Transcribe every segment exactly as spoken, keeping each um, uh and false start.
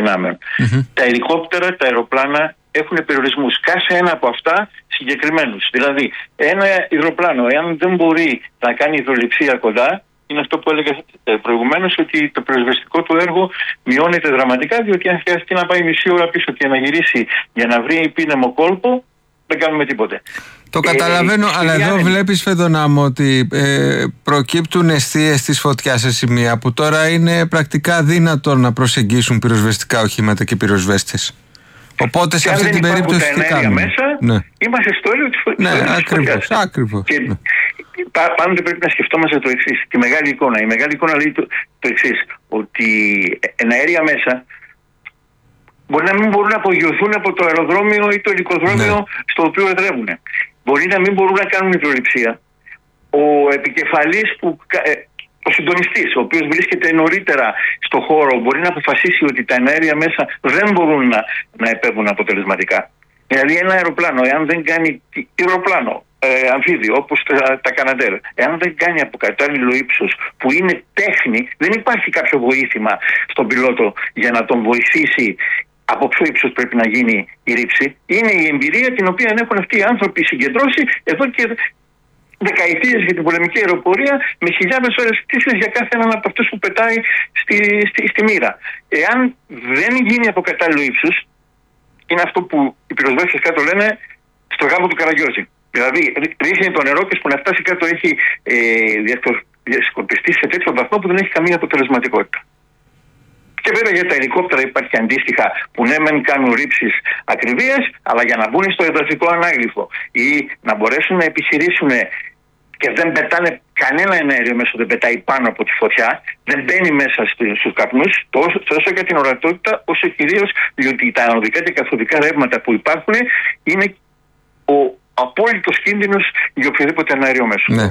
δυνάμεων. Mm-hmm. Τα ελικόπτερα, τα αεροπλάνα έχουν περιορισμούς. Κάθε ένα από αυτά συγκεκριμένους. Δηλαδή, ένα υδροπλάνο, εάν δεν μπορεί να κάνει υδρολειψία κοντά, είναι αυτό που έλεγα προηγουμένως, ότι το πυροσβεστικό του έργο μειώνεται δραματικά, διότι αν χρειαστεί να πάει μισή ώρα πίσω και να γυρίσει για να βρει πίνεμο κόλπο, δεν κάνουμε τίποτε. Το καταλαβαίνω, ε, αλλά εδώ βλέπεις, Φεδωνά μου, ότι ε, προκύπτουν εστίες της φωτιάς σε σημεία που τώρα είναι πρακτικά δύνατο να προσεγγίσουν πυροσβεστικά οχήματα και πυροσβέστες. Οπότε σε αυτή την περίπτωση τι κάνουμε? Μέσα, ναι. Είμαστε στο έργο της φωτιάς. Ναι, ακριβώς. ακριβώς. Και ναι. Πάντοτε πρέπει να σκεφτόμαστε το εξής, τη μεγάλη εικόνα. Η μεγάλη εικόνα λέει το, το εξής, ότι εναέρια μέσα μπορεί να μην μπορούν να απογειωθούν από το αεροδρόμιο ή το ελικοδρόμιο ναι. στο οποίο εδρεύουν. Μπορεί να μην μπορούν να κάνουν υδρολειψία. Ο επικεφαλής, που, ο συντονιστής, ο οποίος βρίσκεται νωρίτερα στο χώρο, μπορεί να αποφασίσει ότι τα εναέρια μέσα δεν μπορούν να, να επέμβουν αποτελεσματικά. Δηλαδή ένα αεροπλάνο, εάν δεν κάνει αεροπλάνο, ε, αμφίδιο, όπως τα, τα Καναντέρ, εάν δεν κάνει από κατάλληλο ύψος, που είναι τέχνη, δεν υπάρχει κάποιο βοήθημα στον πιλότο για να τον βοηθήσει από ποιο ύψος πρέπει να γίνει η ρήψη. Είναι η εμπειρία την οποία έχουν αυτοί οι άνθρωποι συγκεντρώσει εδώ και δεκαετίες για την πολεμική αεροπορία, με χιλιάδες ώρες πτήσεως για κάθε έναν από αυτούς που πετάει στη, στη, στη μοίρα. Εάν δεν γίνει από κατάλληλο ύψος, είναι αυτό που οι πυροσβέστες κάτω λένε στο γάμο του Καραγιώζη. Δηλαδή, ρίχνει το νερό και που να φτάσει κάτω έχει ε, διασκορπιστεί σε τέτοιο βαθμό που δεν έχει καμία αποτελεσματικότητα. Και βέβαια για τα ελικόπτερα υπάρχει αντίστοιχα που ναι μεν κάνουν ρήψεις ακριβίας, αλλά για να μπουν στο εδαφικό ανάγλυφο ή να μπορέσουν να επιχειρήσουν και δεν πετάνε κανένα εναέριο μέσω, δεν πετάει πάνω από τη φωτιά, δεν μπαίνει μέσα στους καπνούς, τόσο, τόσο για την ορατότητα, όσο κυρίως διότι τα ανωδικά και καθοδικά ρεύματα που υπάρχουν είναι ο απόλυτος κίνδυνος για οποιοδήποτε εναέριο μέσο. Ναι.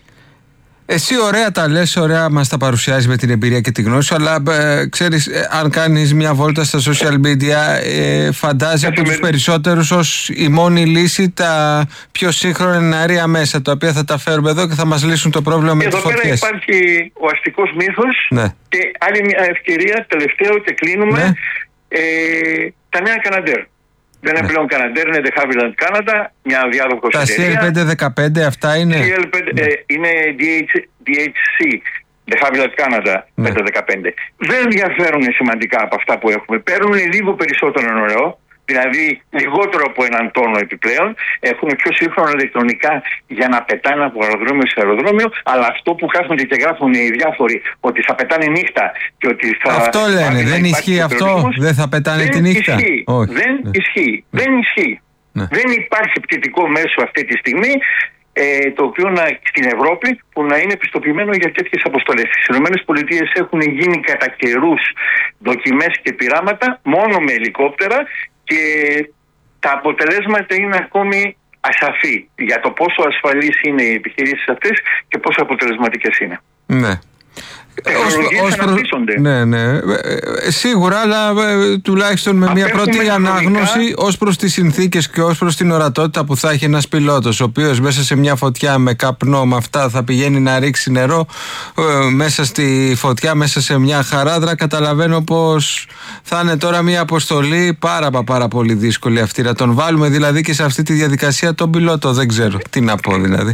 Εσύ ωραία τα λες, ωραία μας τα παρουσιάζεις με την εμπειρία και τη γνώση, αλλά ε, ξέρεις, ε, αν κάνεις μια βόλτα στα social media, ε, φαντάζει από τους περισσότερους ως η μόνη λύση τα πιο σύγχρονα εναέρια μέσα, τα οποία θα τα φέρουμε εδώ και θα μας λύσουν το πρόβλημα με τις φωτιές. Εδώ πέρα υπάρχει ο αστικός μύθος, ναι. Και άλλη μια ευκαιρία, τελευταίο και κλείνουμε, ναι. ε, τα νέα Καναντέρ. Δεν είναι ναι. πλέον Καναντέρ, είναι The Havilland Canada, μια διάδοχος τα εταιρεία. σι ελ πεντακόσια δεκαπέντε αυτά είναι. σι ελ πέντε, ναι. ε, είναι ντι έιτς σι, The Havilland Canada ναι. πεντακόσια δεκαπέντε. Δεν διαφέρουν σημαντικά από αυτά που έχουμε. Παίρνουν λίγο περισσότερο νερό, δηλαδή λιγότερο από έναν τόνο επιπλέον. Έχουν πιο σύγχρονα ηλεκτρονικά για να πετάνε από αεροδρόμιο σε αεροδρόμιο. Αλλά αυτό που κάθονται και γράφουν οι διάφοροι ότι θα πετάνε νύχτα και ότι θα. Αυτό λένε, δεν ισχύει αυτό. Δεν θα πετάνε δεν τη νύχτα. Ισχύει. Όχι. Δεν ναι. ισχύει. Ναι. Δεν ισχύει. Ναι. Δεν υπάρχει πτυτικό μέσο αυτή τη στιγμή. Ε, το οποίο να, στην Ευρώπη που να είναι πιστοποιημένο για τέτοιες αποστολές. Στις ΗΠΑ έχουν γίνει κατά καιρούς δοκιμές και πειράματα μόνο με ελικόπτερα και τα αποτελέσματα είναι ακόμη ασαφή για το πόσο ασφαλείς είναι οι επιχειρήσεις αυτές και πόσο αποτελεσματικές είναι. Ναι. Τεχνολογίες ως, ως αναπτύσσονται. Ναι, ναι. Ε, σίγουρα, αλλά ε, τουλάχιστον με μια πρώτη ανάγνωση ως προς τις συνθήκες και ως προς την ορατότητα που θα έχει ένας πιλότος, ο οποίος μέσα σε μια φωτιά με καπνό, με αυτά θα πηγαίνει να ρίξει νερό ε, μέσα στη φωτιά, μέσα σε μια χαράδρα. Καταλαβαίνω πως θα είναι τώρα μια αποστολή πάρα πάρα πολύ δύσκολη αυτή. Να τον βάλουμε δηλαδή και σε αυτή τη διαδικασία τον πιλότο, δεν ξέρω τι να πω δηλαδή.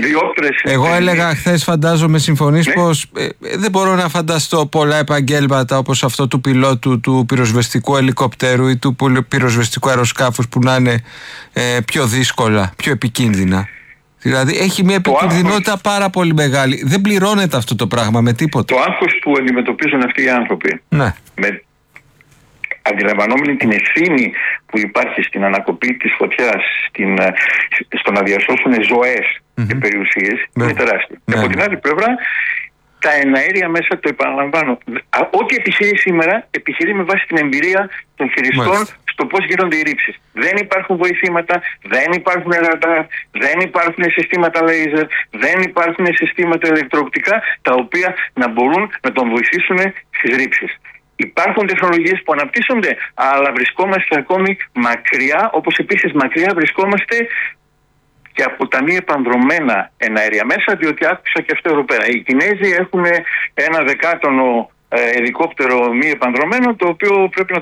Εγώ έλεγα χθες, φαντάζομαι, συμφωνείς ναι. πως ε, δεν μπορώ να φανταστώ πολλά επαγγέλματα όπως αυτό του πιλότου του πυροσβεστικού ελικοπτέρου ή του πυροσβεστικού αεροσκάφους που να είναι ε, πιο δύσκολα, πιο επικίνδυνα. Δηλαδή έχει μια επικίνδυνοτητα πάρα πολύ μεγάλη. Δεν πληρώνεται αυτό το πράγμα με τίποτα. Το άγχος που αντιμετωπίζουν αυτοί οι άνθρωποι, ναι. με αντιλαμβανόμενοι την ευθύνη που υπάρχει στην ανακοπή της φωτιάς, στην, στο να διασώσουν ζωές mm-hmm. και περιουσίες, ναι. είναι τεράστιο. Ναι. Και από την άλλη πλευρά, τα εναέρια μέσα, το επαναλαμβάνω, ό,τι επιχειρεί σήμερα, επιχειρεί με βάση την εμπειρία των χειριστών Μάλιστα. στο πώς γίνονται οι ρήψεις. Δεν υπάρχουν βοηθήματα, δεν υπάρχουν ραντάρ, δεν υπάρχουν συστήματα λέιζερ, δεν υπάρχουν συστήματα ηλεκτροοπτικά, τα οποία να μπορούν να τον βοηθήσουν στις ρήψεις. Υπάρχουν τεχνολογίες που αναπτύσσονται, αλλά βρισκόμαστε ακόμη μακριά, όπως επίσης μακριά βρισκόμαστε και από τα μη επανδρομένα εναέρια μέσα, διότι άκουσα και αυτό εδώ πέρα. Οι Κινέζοι έχουν ένα δεκάτονο ε, ελικόπτερο μη επανδρομένο, το οποίο πρέπει να